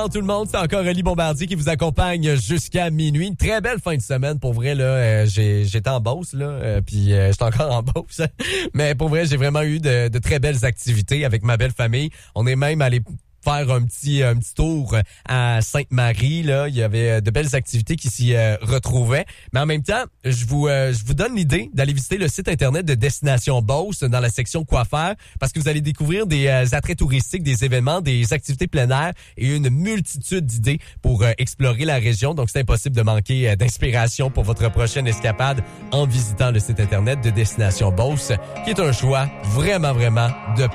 Tout le monde, c'est encore Oli Bombardier qui vous accompagne jusqu'à minuit. Une très belle fin de semaine. Pour vrai, là, j'étais en Beauce, là, puis j'étais encore en Beauce. Mais pour vrai, j'ai vraiment eu de très belles activités avec ma belle famille. On est même allé faire un petit tour à Sainte-Marie. Là, il y avait de belles activités qui s'y retrouvaient. Mais en même temps, je vous donne l'idée d'aller visiter le site internet de Destination Beauce dans la section quoi faire, parce que vous allez découvrir des attraits touristiques, des événements, des activités plein air et une multitude d'idées pour explorer la région. Donc, c'est impossible de manquer d'inspiration pour votre prochaine escapade en visitant le site internet de Destination Beauce, qui est un choix vraiment, vraiment de